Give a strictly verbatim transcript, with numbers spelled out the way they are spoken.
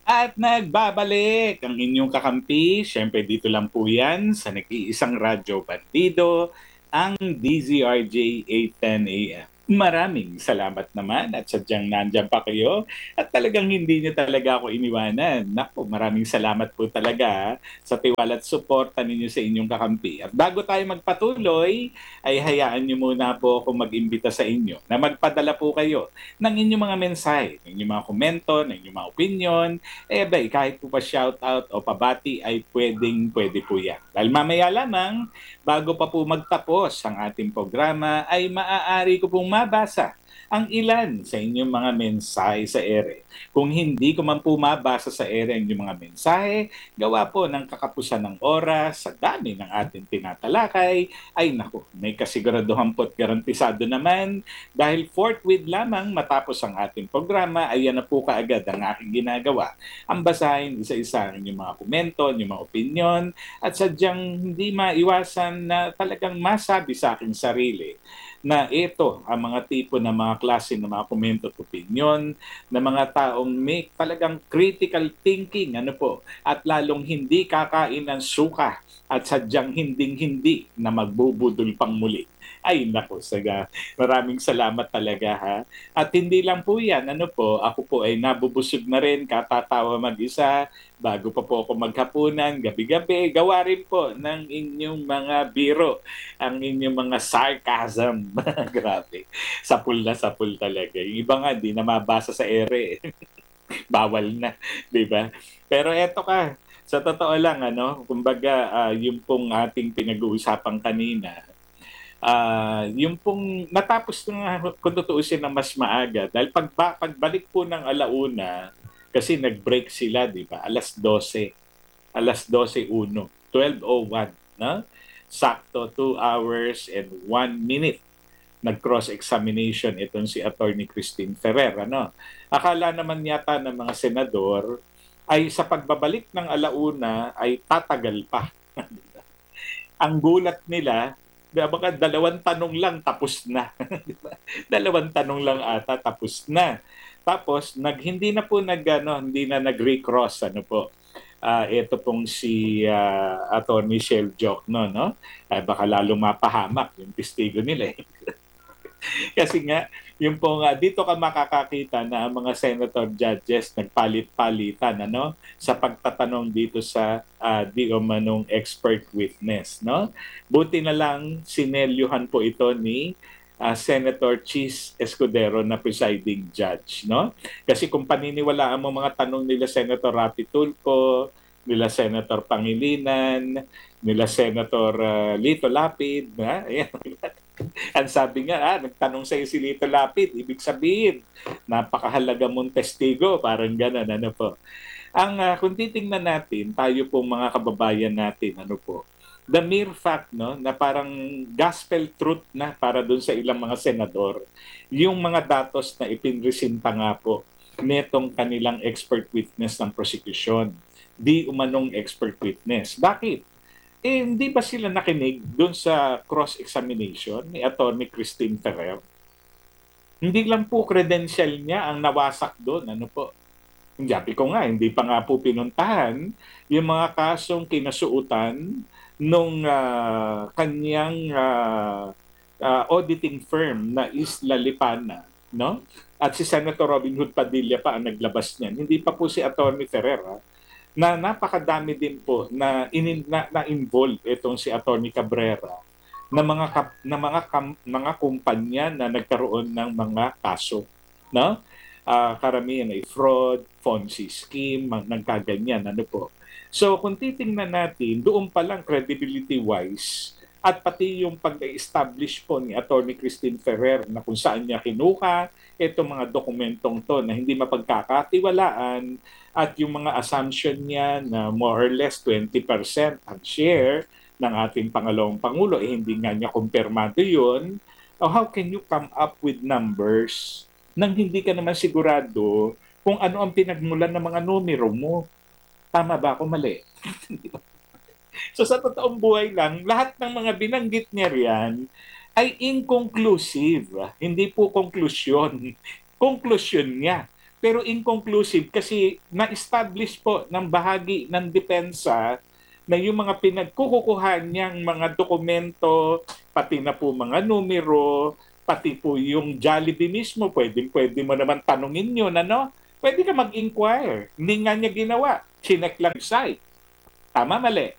At nagbabalik ang inyong kakampi, syempre dito lang po yan sa nag-iisang radyo bandido, ang D Z R J eight ten A M. Maraming salamat naman at sadyang nandyan pa kayo at talagang hindi niyo talaga ako iniwanan. Naku, maraming salamat po talaga sa tiwala at suporta ninyo sa inyong kakampi. At bago tayo magpatuloy, ay hayaan niyo muna po ako mag-imbita sa inyo na magpadala po kayo ng inyong mga mensahe, ng inyong mga komento, ng inyong mga opinion, eh bay, kahit po pa shoutout o pabati ay pwedeng pwede po yan. Dahil mamaya lamang, bago pa po magtapos ang ating programa, ay maaari ko pong mabasa ang ilan sa inyong mga mensahe sa ere. Kung hindi ko man po mabasa sa ere ang inyong mga mensahe, gawa po ng kakapusan ng oras, sa dami ng ating tinatalakay, ay naku, may kasiguraduhan po't garantisado naman dahil forthwith lamang matapos ang ating programa, ay yan na po kaagad ang aking ginagawa. Ang basahin isa-isa ang inyong mga komento, inyong mga opinion, at sadyang hindi maiwasan na talagang masabi sa aking sarili na ito ang mga tipo ng mga klase ng mga komento at opinion na mga taong may talagang critical thinking, ano po, at lalong hindi kakain ng suka at sadyang hinding-hindi na magbubudol pang muli. Ay nako, saga. Maraming salamat talaga ha. At hindi lang po yan, ano po, ako po ay nabubusog na rin, katatawa mag-isa, bago pa po ako maghapunan, gabi-gabi, gawa rin po ng inyong mga biro, ang inyong mga sarcasm. Grabe. Sapul na sapul talaga. Yung iba nga, di na mabasa sa ere. Bawal na, di ba? Pero eto ka, sa totoo lang, ano, kumbaga, ah, yung pong ating pinag-uusapan kanina, ah yung pong natapos na nga kung tutuusin ng mas maaga dahil pag, pagbalik po ng alauna, kasi nag-break sila, di ba? Alas dose. Alas dose uno. twelve oh one. No? Sakto, two hours and one minute nag-cross-examination itong si Attorney Christine Ferrer. Ano? Akala naman yata ng mga senador ay sa pagbabalik ng alauna ay tatagal pa. Ang gulat nila, baka dalawang tanong lang tapos na. Dalawang tanong lang ata tapos na. Tapos nag hindi na po nag ano, hindi na nag-recross ano po. Ah, ito pong si uh, Attorney Shell Jokno, no? Ay baka lalo mapahamak yung testigo nila. Eh. Kasi nga, yung po nga, dito ka makakakita na ang mga senator judges nagpalit-palitan ano, sa pagtatanong dito sa uh, di o manong expert witness. No? Buti na lang, sinelyuhan po ito ni uh, Senator Chis Escudero na presiding judge. No? Kasi kung paniniwalaan mo mga tanong nila Senator Rapi Tulfo, nila Senator Pangilinan, nila Senator uh, Lito Lapid, ha? Ayan. Ang sabi nga, ah, nagtanong sa'yo si Lito Lapid, ibig sabihin, napakahalaga mong testigo, parang gano'n, ano po. Ang, uh, kung titingnan natin, tayo pong mga kababayan natin, ano po, the mere fact, no, na parang gospel truth na para dun sa ilang mga senador, yung mga datos na ipinresinta nga po, netong kanilang expert witness ng prosecution, di umanong expert witness. Bakit? Eh, hindi ba sila nakinig doon sa cross-examination ni Attorney Christine Ferrer? Hindi lang po credential niya ang nawasak doon. Ano po? Sabi ko nga, hindi pa nga po pinuntahan yung mga kasong kinasuutan nung uh, kanyang uh, uh, auditing firm na Isla Lipana. No? At si Senator Robin Hood Padilla pa ang naglabas niyan. Hindi pa po si Attorney Ferrer. Ha? Na napakadami din po na, in, na, na involved itong si Attorney Cabrera na mga kap, na mga kam, mga kumpanya na nagkaroon ng mga kaso, no? Uh, karamihan ay fraud, Ponzi scheme, nagkaganyan, ano po. So kung titingnan natin, doon pa lang credibility wise at pati yung pag-establish po ni Attorney Christine Ferrer na kung saan niya kinuha itong mga dokumentong to na hindi mapagkakatiwalaan at yung mga assumption niya na more or less twenty percent ang share ng ating Pangalawang Pangulo, eh hindi nga niya kumpirmado yun. Oh, how can you come up with numbers nang hindi ka naman sigurado kung ano ang pinagmulan ng mga numero mo? Tama ba ako? Mali. So sa totoong buhay lang, lahat ng mga binanggit niya riyan ay inconclusive. Hindi po konklusyon. Konklusyon niya pero inconclusive kasi na-establish po ng bahagi ng depensa na yung mga pinagkukukuhan niyang mga dokumento, pati na po mga numero, pati po yung Jollibee mismo, pwedeng pwede mo naman tanungin yun, ano? Pwede ka mag-inquire. Hindi nga niya ginawa. Chinek lang yung site. Tama, mali.